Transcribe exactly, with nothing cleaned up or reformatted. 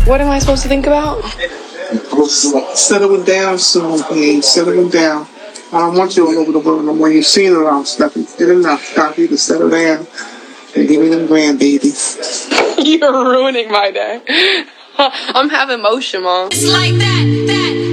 What am I supposed to think about? Settle it down soon, please. Settle it down. I don't want you all over the world no more. You've seen it all, stuff. You did enough. Time for you to settle down and give me them grandbabies. You're ruining my day. I'm having motion, Mom. It's like that, that.